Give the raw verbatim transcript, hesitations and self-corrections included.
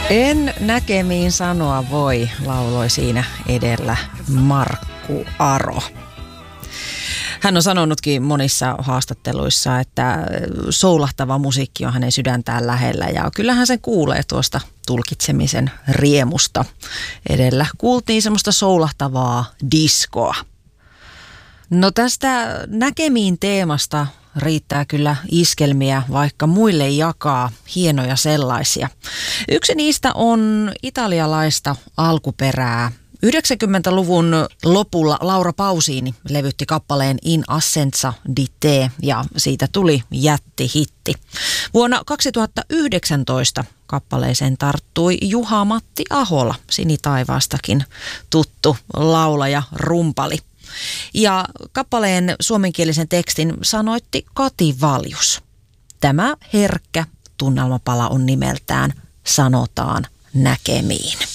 En näkemiin sanoa voi, lauloi siinä edellä Markku Aro. Hän on sanonutkin monissa haastatteluissa, että soulahtava musiikki on hänen sydäntään lähellä ja kyllähän sen kuulee tuosta tulkitsemisen riemusta. Edellä kuultiin semmoista soulahtavaa diskoa. No tästä näkemiin teemasta riittää kyllä iskelmiä, vaikka muille jakaa, hienoja sellaisia. Yksi niistä on italialaista alkuperää. yhdeksänkymmentäluvun lopulla Laura Pausini levytti kappaleen In Assenza di te ja siitä tuli jättihitti. Vuonna kaksituhattayhdeksäntoista kappaleeseen tarttui Juha-Matti Ahola, Sinitaivaastakin tuttu laulaja rumpali. Ja kappaleen suomenkielisen tekstin sanoitti Kati Valjus. Tämä herkkä tunnelmapala on nimeltään Sanotaan näkemiin.